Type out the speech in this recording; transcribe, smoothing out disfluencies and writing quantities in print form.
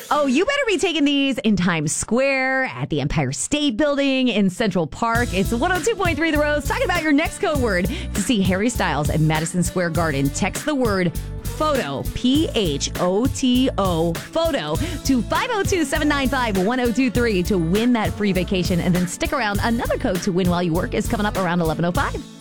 Oh, you better be taking these in Times Square, at the Empire State Building, in Central Park. It's 102.3 The Rose, talking about your next code word. To see Harry Styles at Madison Square Garden, text the word PHOTO, PHOTO, photo, to 502-795-1023 to win that free vacation. And then stick around. Another code to win while you work is coming up around 11:05.